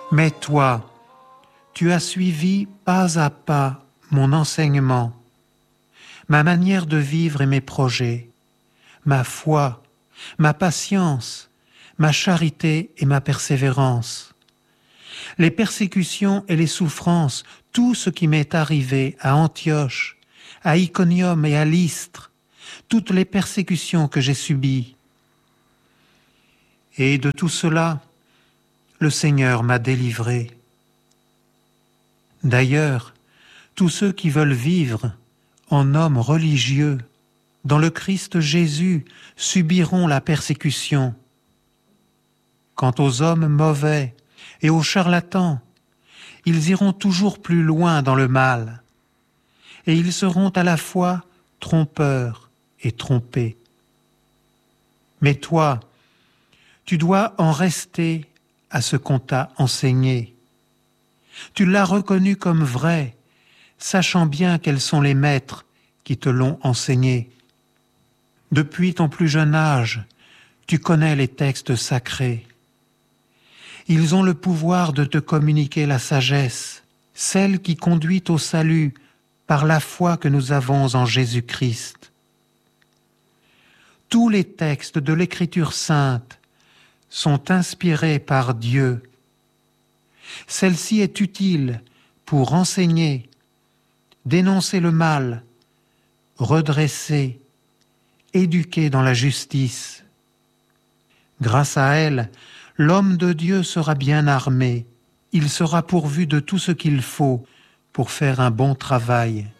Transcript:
Mais toi, tu as suivi pas à pas mon enseignement, ma manière de vivre et mes projets, ma foi, ma patience, ma charité et ma persévérance. Les persécutions et les souffrances, tout ce qui m'est arrivé à Antioche, à Iconium et à Lystre, toutes les persécutions que j'ai subies. Et de tout cela, le Seigneur m'a délivré. D'ailleurs, tous ceux qui veulent vivre en hommes religieux, dans le Christ Jésus, subiront la persécution. Quant aux hommes mauvais et aux charlatans, ils iront toujours plus loin dans le mal, et ils seront à la fois trompeurs et trompés. Mais toi, tu dois en rester à ce qu'on t'a enseigné. Tu l'as reconnu comme vrai, sachant bien quels sont les maîtres qui te l'ont enseigné. Depuis ton plus jeune âge, tu connais les textes sacrés. Ils ont le pouvoir de te communiquer la sagesse, celle qui conduit au salut par la foi que nous avons en Jésus-Christ. Tous les textes de l'Écriture sainte sont inspirés par Dieu. Celle-ci est utile pour enseigner, dénoncer le mal, redresser, éduquer dans la justice. Grâce à elle, l'homme de Dieu sera bien armé, il sera pourvu de tout ce qu'il faut pour faire un bon travail.